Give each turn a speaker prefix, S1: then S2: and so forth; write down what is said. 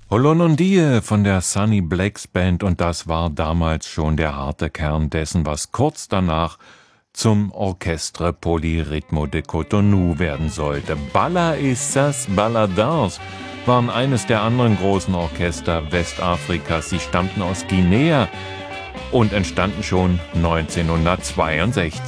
S1: Holonondie von der Sunny Blacks Band, und das war damals schon der harte Kern dessen, was kurz danach zum Orchestre Polyrhythmo de Cotonou werden sollte. Balla et Sas Balladins waren eines der anderen großen Orchester Westafrikas. Sie stammten aus Guinea und entstanden schon 1962.